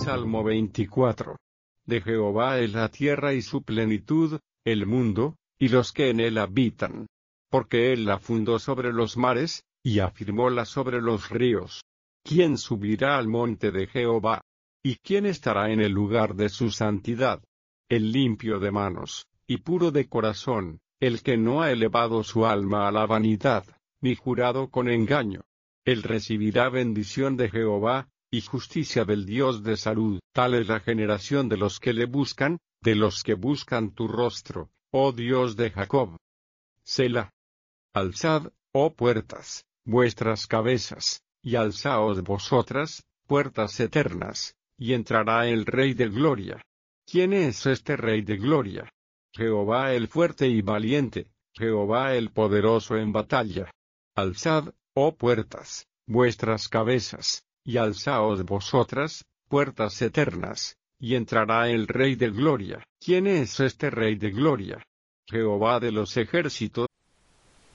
Salmo 24. De Jehová es la tierra y su plenitud, el mundo, y los que en él habitan. Porque él la fundó sobre los mares, y afirmóla sobre los ríos. ¿Quién subirá al monte de Jehová? ¿Y quién estará en el lugar de su santidad? El limpio de manos, y puro de corazón, el que no ha elevado su alma a la vanidad, ni jurado con engaño. Él recibirá bendición de Jehová, y justicia del Dios de salud. Tal es la generación de los que le buscan, de los que buscan tu rostro, oh Dios de Jacob. Selah. Alzad, oh puertas, vuestras cabezas, y alzaos vosotras, puertas eternas, y entrará el Rey de Gloria. ¿Quién es este Rey de Gloria? Jehová el fuerte y valiente, Jehová el poderoso en batalla. Alzad, oh puertas, vuestras cabezas, y alzaos vosotras, puertas eternas, y entrará el Rey de Gloria. ¿Quién es este Rey de Gloria? Jehová de los ejércitos,